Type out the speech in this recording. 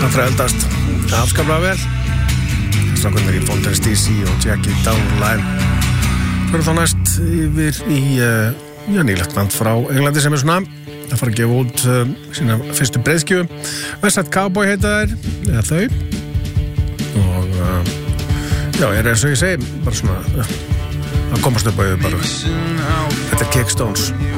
Það eldast afskaplega vel. Strákarnir í Fontaine's DC og Jackie Downline. Fyrir þá næst yfir í nýlegt band frá Englandi sem svona að fara að gefa út sína fyrstu breiðskjöfu. West Side Cowboy heita þær, eða þau. Og eins og ég segi, bara svona að komast upp á yfir bara. Þetta Kickstones.